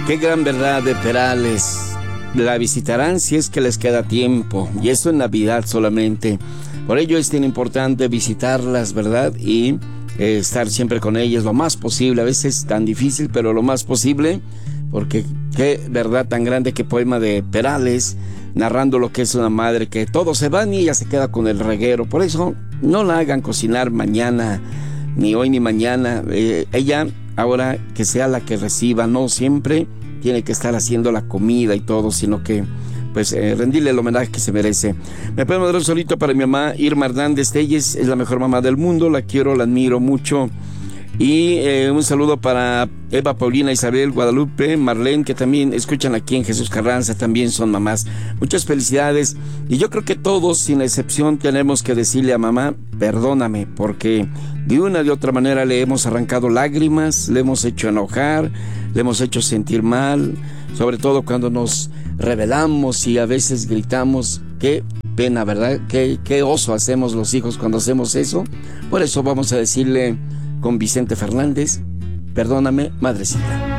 Qué gran verdad de Perales. La visitarán si es que les queda tiempo, y eso en Navidad solamente. Por ello es tan importante visitarlas, ¿verdad? Y estar siempre con ellas lo más posible. A veces tan difícil, pero lo más posible, porque qué verdad tan grande, qué poema de Perales, narrando lo que es una madre, que todos se van y ella se queda con el reguero. Por eso no la hagan cocinar mañana, ni hoy ni mañana. Ella ahora que sea la que reciba, no siempre tiene que estar haciendo la comida y todo, sino que pues rendirle el homenaje que se merece. Me puedo mandar un solito para mi mamá Irma Hernández Telles, es la mejor mamá del mundo, la quiero, la admiro mucho. Y un saludo para Eva, Paulina, Isabel, Guadalupe, Marlene, que también escuchan aquí en Jesús Carranza, también son mamás. Muchas felicidades. Y yo creo que todos, sin excepción, tenemos que decirle a mamá, perdóname, porque de una de otra manera le hemos arrancado lágrimas, le hemos hecho enojar, le hemos hecho sentir mal, sobre todo cuando nos rebelamos y a veces gritamos. Qué pena, ¿verdad? Qué oso hacemos los hijos cuando hacemos eso. Por eso vamos a decirle con Vicente Fernández, perdóname, madrecita.